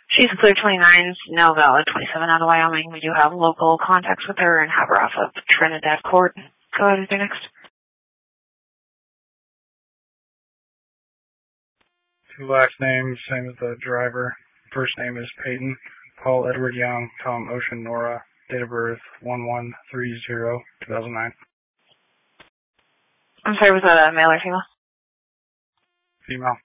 She's clear 29s, no valid 27 out of Wyoming. We do have local contacts with her and have her off of Trinidad Court. Go ahead and do next. Two last names, same as the driver. First name is Peyton. Paul Edward Young, Tom Ocean Nora. Date of birth 11/30/2009. I'm sorry, was that a male or female? Female.